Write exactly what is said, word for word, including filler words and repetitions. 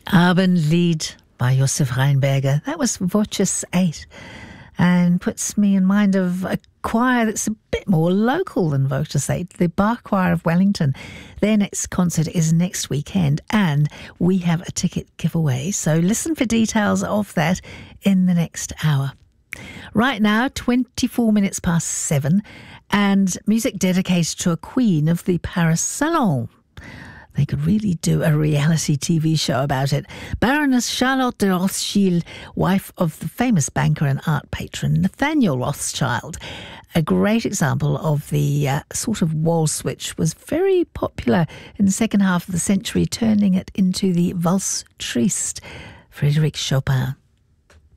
Abendlied by Josef Reinberger. That was Voces eight and puts me in mind of a choir that's a bit more local than Voces eight, the Bach Choir of Wellington. Their next concert is next weekend and we have a ticket giveaway, so listen for details of that in the next hour. Right now, twenty-four minutes past seven, and music dedicated to a queen of the Paris Salon. They could really do a reality T V show about it. Baroness Charlotte de Rothschild, wife of the famous banker and art patron Nathaniel Rothschild. A great example of the uh, sort of waltz which was very popular in the second half of the century, turning it into the Valse Triste, Frédéric Chopin.